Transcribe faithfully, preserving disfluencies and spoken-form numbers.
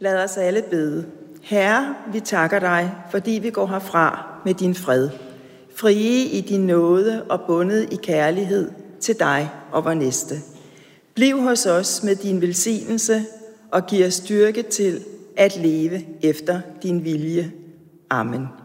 Lad os alle bede. Herre, vi takker dig, fordi vi går herfra med din fred. Frie i din nåde og bundet i kærlighed til dig og vor næste. Bliv hos os med din velsignelse og giv os styrke til at leve efter din vilje. Amen.